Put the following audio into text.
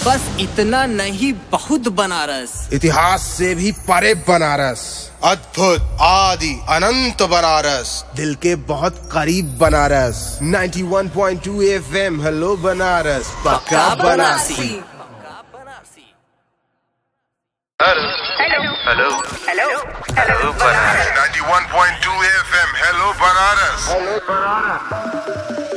बस इतना नहीं, बहुत बनारस। इतिहास से भी परे बनारस, अद्भुत आदि अनंत बनारस, दिल के बहुत करीब बनारस। 91.2 FM, हेलो बनारस, पक्का Banarasi. Hello hello hello hello Banaras. 91.2 FM, hello Banaras.